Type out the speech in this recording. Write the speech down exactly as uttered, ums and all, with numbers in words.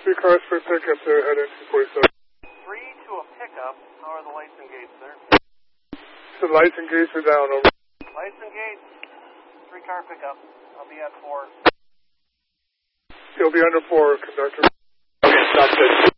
three cars for pickup there, head in two forty-seven. Three to a pickup. How are the lights and gates there? The lights and gates are down, over. Lights and gates. Three car pickup. I'll be at four. He'll be under four, conductor. Okay, sounds good.